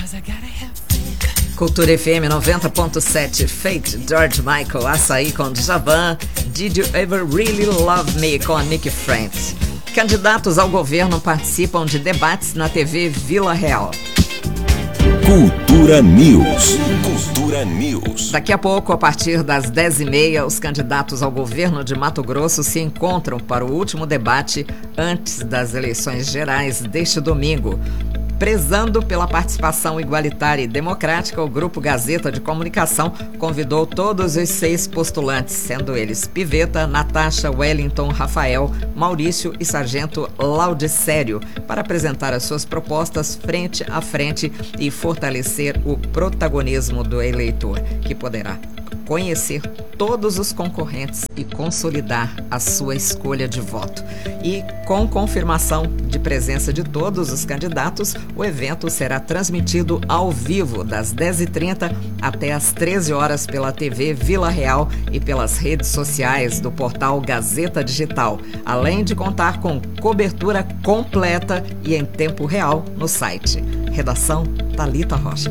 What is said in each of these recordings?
Cultura FM 90.7, Fate, George Michael, Açaí com Djavan, Did You Ever Really Love Me com Nick Frank. Candidatos ao governo participam de debates na TV Vila Real. Cultura News. Cultura News. Daqui a pouco, a partir das 10h30, os candidatos ao governo de Mato Grosso se encontram para o último debate antes das eleições gerais deste domingo. Prezando pela participação igualitária e democrática, o Grupo Gazeta de Comunicação convidou todos os 6 postulantes, sendo eles Piveta, Natasha, Wellington, Rafael, Maurício e Sargento Laudicério, para apresentar as suas propostas frente a frente e fortalecer o protagonismo do eleitor, que poderá conhecer todos os concorrentes e consolidar a sua escolha de voto. E com confirmação de presença de todos os candidatos, o evento será transmitido ao vivo das 10h30 até as 13 horas pela TV Vila Real e pelas redes sociais do portal Gazeta Digital, além de contar com cobertura completa e em tempo real no site. Redação Thalita Rocha.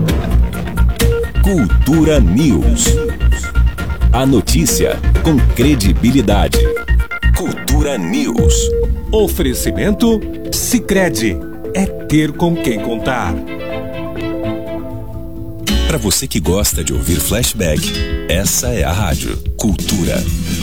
Cultura News. A notícia com credibilidade. Cultura News. Oferecimento Sicredi. É ter com quem contar. Para você que gosta de ouvir flashback, essa é a rádio Cultura.